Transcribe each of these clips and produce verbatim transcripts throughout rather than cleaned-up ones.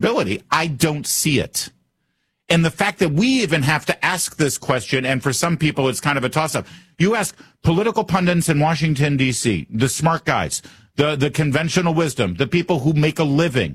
possibility. I don't see it. And the fact that we even have to ask this question, and for some people it's kind of a toss-up. You ask political pundits in Washington, D C, the smart guys, the, the conventional wisdom, the people who make a living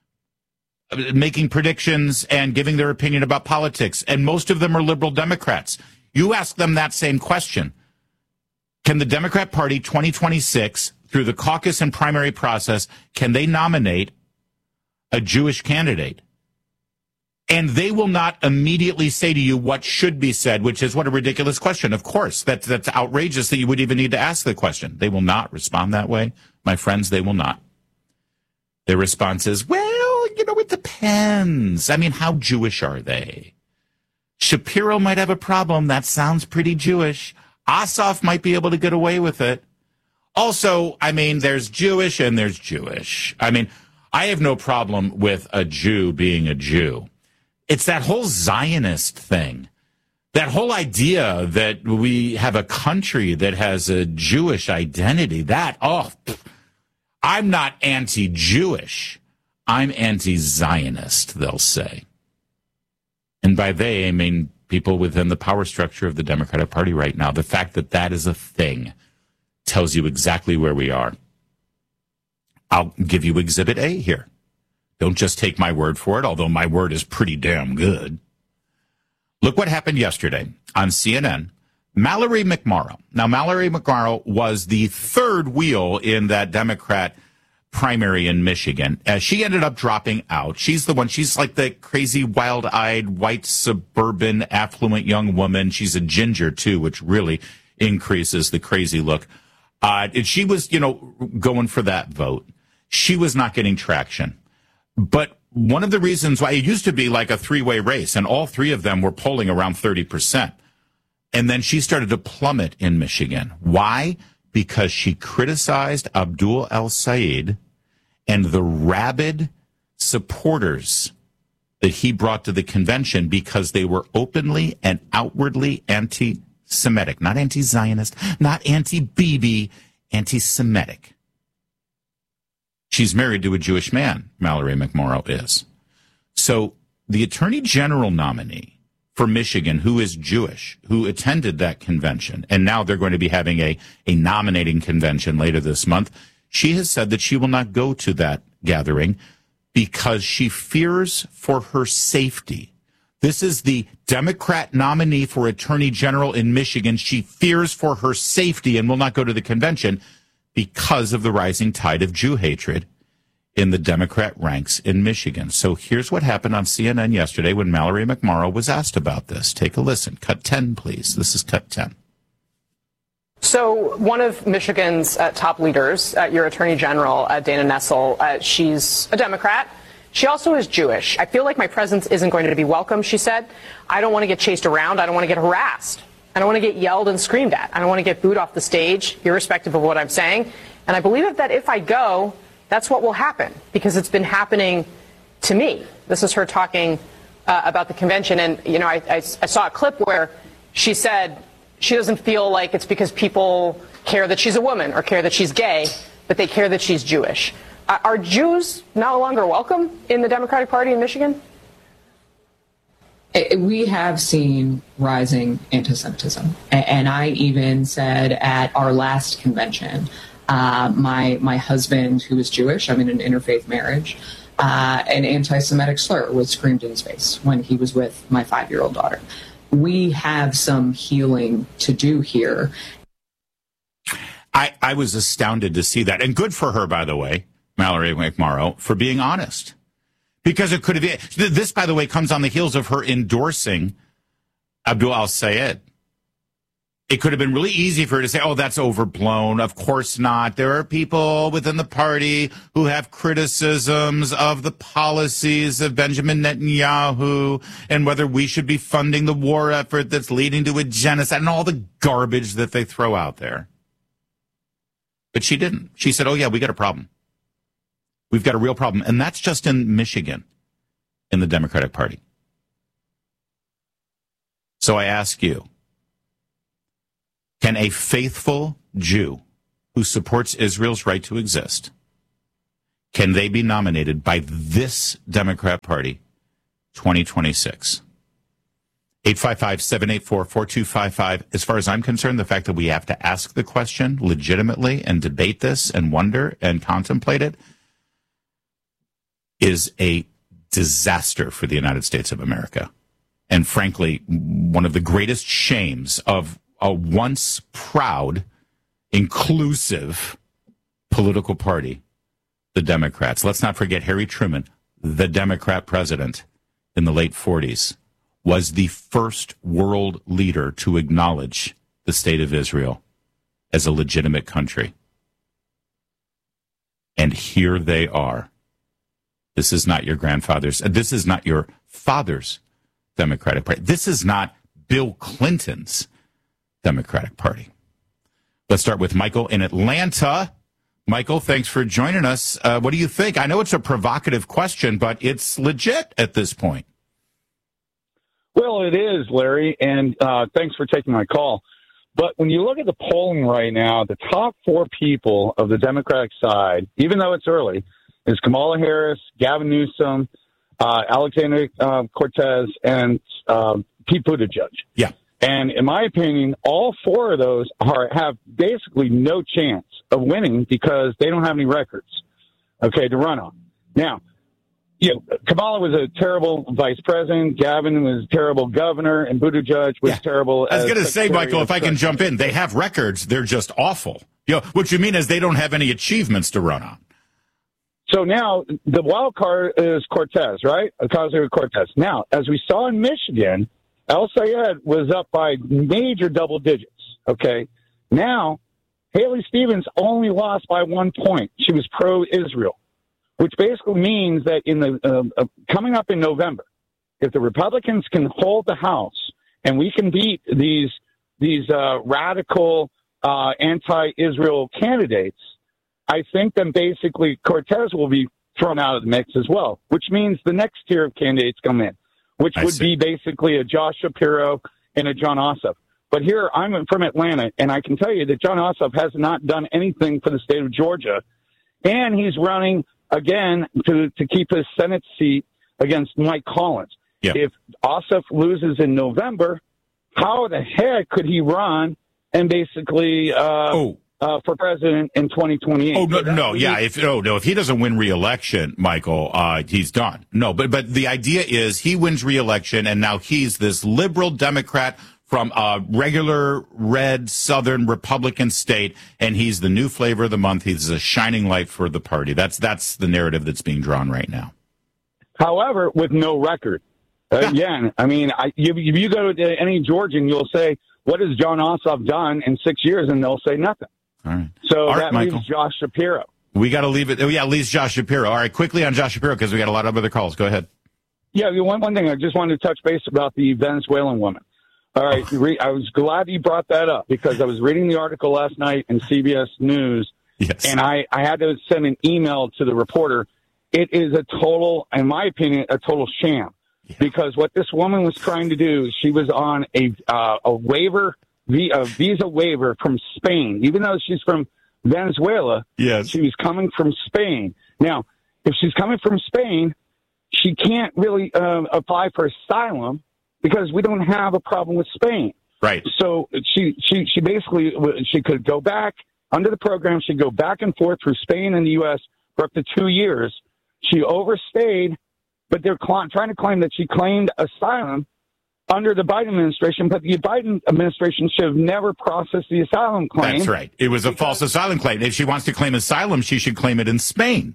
making predictions and giving their opinion about politics, and most of them are liberal Democrats. You ask them that same question. Can the Democrat Party twenty twenty-six, through the caucus and primary process, can they nominate a Jewish candidate? And they will not immediately say to you what should be said, which is, what a ridiculous question. Of course, that, that's outrageous that you would even need to ask the question. They will not respond that way. My friends, they will not. Their response is, well, you know, it depends. I mean, how Jewish are they? Shapiro might have a problem. That sounds pretty Jewish. Ossoff might be able to get away with it. Also, I mean, there's Jewish and there's Jewish. I mean, I have no problem with a Jew being a Jew. It's that whole Zionist thing, that whole idea that we have a country that has a Jewish identity. That, oh, I'm not anti-Jewish. I'm anti-Zionist, they'll say. And by they, I mean people within the power structure of the Democratic Party right now. The fact that that is a thing tells you exactly where we are. I'll give you Exhibit A here. Don't just take my word for it, although my word is pretty damn good. Look what happened yesterday on C N N. Mallory McMorrow. Now, Mallory McMorrow was the third wheel in that Democrat primary in Michigan. Uh, she ended up dropping out. She's the one, she's like the crazy, wild-eyed, white, suburban, affluent young woman. She's a ginger, too, which really increases the crazy look. Uh, and she was, you know, going for that vote. She was not getting traction. But one of the reasons why it used to be like a three-way race, and all three of them were polling around thirty percent. And then she started to plummet in Michigan. Why? Because she criticized Abdul El-Sayed and the rabid supporters that he brought to the convention because they were openly and outwardly anti-Semitic. Not anti-Zionist, not anti-Bibi, anti-Semitic. She's married to a Jewish man, Mallory McMorrow is. So the Attorney General nominee for Michigan, who is Jewish, who attended that convention, and now they're going to be having a, a nominating convention later this month, she has said that she will not go to that gathering because she fears for her safety. This is the Democrat nominee for Attorney General in Michigan. She fears for her safety and will not go to the convention because of the rising tide of Jew hatred in the Democrat ranks in Michigan. So here's what happened on C N N yesterday when Mallory McMorrow was asked about this. Take a listen. Cut ten, please. This is Cut ten. So one of Michigan's uh, top leaders, uh, your Attorney General, uh, Dana Nessel, uh, she's a Democrat. She also is Jewish. I feel like my presence isn't going to be welcome, she said. I don't want to get chased around. I don't want to get harassed. I don't want to get yelled and screamed at. I don't want to get booed off the stage, irrespective of what I'm saying. And I believe that if I go, that's what will happen, because it's been happening to me. This is her talking uh, about the convention. And, you know, I, I, I saw a clip where she said she doesn't feel like it's because people care that she's a woman or care that she's gay, but they care that she's Jewish. Uh, are Jews no longer welcome in the Democratic Party in Michigan? We have seen rising anti-Semitism. And I even said at our last convention, uh, my my husband, who is Jewish, I'm in an interfaith marriage, uh, an anti-Semitic slur was screamed in his face when he was with my five-year-old daughter. We have some healing to do here. I, I was astounded to see that. And good for her, by the way, Mallory McMorrow, for being honest. Because it could have been, this, by the way, comes on the heels of her endorsing Abdul El-Sayed. It could have been really easy for her to say, oh, that's overblown. Of course not. There are people within the party who have criticisms of the policies of Benjamin Netanyahu and whether we should be funding the war effort that's leading to a genocide and all the garbage that they throw out there. But she didn't. She said, oh, yeah, we got a problem. We've got a real problem, and that's just in Michigan, in the Democratic Party. So I ask you, can a faithful Jew who supports Israel's right to exist, Can they be nominated by this Democrat Party twenty twenty-six? eight five five, seven eight four, four two five five. As far as I'm concerned, the fact that we have to ask the question legitimately and debate this and wonder and contemplate it is a disaster for the United States of America. And frankly, one of the greatest shames of a once proud, inclusive political party, the Democrats. Let's not forget Harry Truman, the Democrat president in the late forties, was the first world leader to acknowledge the state of Israel as a legitimate country. And here they are. This is not your grandfather's, this is not your father's Democratic Party. This is not Bill Clinton's Democratic Party. Let's start with Michael in Atlanta. Michael, thanks for joining us. Uh, what do you think? I know it's a provocative question, but it's legit at this point. Well, it is, Larry, and uh, thanks for taking my call. But when you look at the polling right now, the top four people of the Democratic side, even though it's early, is Kamala Harris, Gavin Newsom, uh, Alexandria uh, Cortez, and uh, Pete Buttigieg. Yeah. And in my opinion, all four of those are have basically no chance of winning because they don't have any records, okay, to run on. Now, you know, Kamala was a terrible vice president. Gavin was a terrible governor, and Buttigieg was yeah. terrible. I was going to say, Michael, if I can jump in, they have records. They're just awful. You know, what you mean is they don't have any achievements to run on. So now the wild card is Cortez, right? Ocasio-Cortez. Now, as we saw in Michigan, El Sayed was up by major double digits. Okay. Now, Haley Stevens only lost by one point. She was pro-Israel, which basically means that in the uh, uh, coming up in November, if the Republicans can hold the House and we can beat these these uh, radical uh, anti-Israel candidates, I think then basically Cortez will be thrown out of the mix as well, which means the next tier of candidates come in, which I would see. be basically a Josh Shapiro and a Jon Ossoff. But here, I'm from Atlanta, and I can tell you that Jon Ossoff has not done anything for the state of Georgia, and he's running again to, to keep his Senate seat against Mike Collins. Yeah. If Ossoff loses in November, how the heck could he run and basically uh, oh. uh, for president in twenty twenty-eight? Oh, no, no, yeah. If no, no, if he doesn't win re-election, Michael, uh, he's done. No, but but the idea is he wins re-election, and now he's this liberal Democrat from a regular red Southern Republican state, and he's the new flavor of the month. He's a shining light for the party. That's that's the narrative that's being drawn right now. However, with no record. Uh, again, I mean, I, if you, you go to any Georgian, you'll say, what has Jon Ossoff done in six years? And they'll say nothing. All right. So All right, that Michael. leaves Josh Shapiro. We got to leave it. Oh, yeah, leaves Josh Shapiro. All right, quickly on Josh Shapiro, because we got a lot of other calls. Go ahead. Yeah, one, one thing, I just wanted to touch base about the Venezuelan woman. All right, oh. I was glad you brought that up because I was reading the article last night in C B S News, yes. and I, I had to send an email to the reporter. It is a total, in my opinion, a total sham. Yeah. Because what this woman was trying to do, she was on a uh, a waiver, a visa waiver from Spain, even though she's from Venezuela. Yes. She was coming from Spain. Now, if she's coming from Spain, she can't really uh, apply for asylum because we don't have a problem with Spain. Right. So she she she basically she could go back under the program. She'd go back and forth through Spain and the U S for up to two years. She overstayed. But they're cl- trying to claim that she claimed asylum under the Biden administration, but the Biden administration should have never processed the asylum claim. That's right. It was a false asylum claim. If she wants to claim asylum, she should claim it in Spain.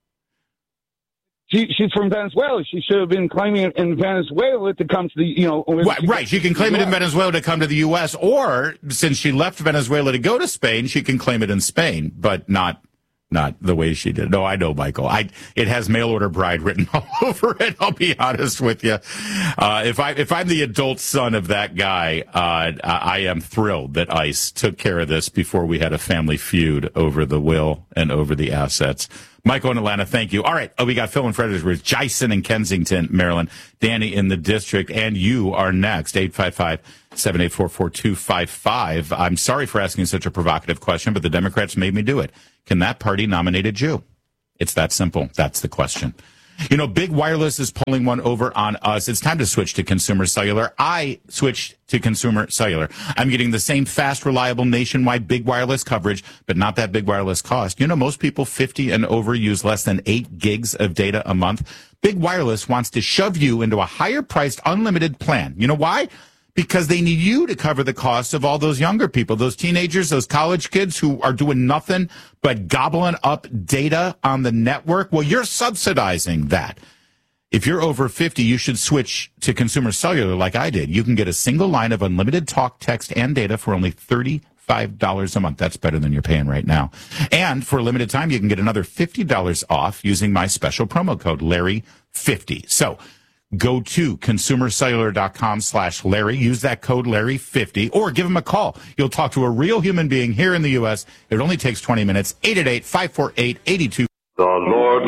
She, she's from Venezuela. She should have been claiming it in Venezuela to come to the, you know. Right, she, right. She can claim it in Venezuela to come to the U S, or since she left Venezuela to go to Spain, she can claim it in Spain, but not Not the way she did. No, I know, Michael. I it has mail order bride written all over it. I'll be honest with you. Uh, if I if I'm the adult son of that guy, uh, I am thrilled that ICE took care of this before we had a family feud over the will and over the assets. Michael in Atlanta, thank you. All right, oh, we got Phil in Fredericksburg, Jason in Kensington, Maryland, Danny in the district, and you are next. eight five five, seven eight four, four two five five. I'm sorry for asking such a provocative question, but the Democrats made me do it. Can that party nominate a Jew? It's that simple. That's the question. You know, Big Wireless is pulling one over on us. It's time to switch to Consumer Cellular. I switched to Consumer Cellular. I'm getting the same fast, reliable, nationwide Big Wireless coverage, but not that Big Wireless cost. You know, most people fifty and over use less than eight gigs of data a month. Big Wireless wants to shove you into a higher-priced, unlimited plan. You know why? Because they need you to cover the cost of all those younger people, those teenagers, those college kids who are doing nothing but gobbling up data on the network. Well, you're subsidizing that. If you're over fifty, you should switch to Consumer Cellular like I did. You can get a single line of unlimited talk, text, and data for only thirty-five dollars a month. That's better than you're paying right now. And for a limited time, you can get another fifty dollars off using my special promo code, Larry fifty. So go to consumercellular.com slash Larry. Use that code Larry fifty or give him a call. You'll talk to a real human being here in the U S. It only takes twenty minutes. eight eight eight, five four eight, eight two. The Lord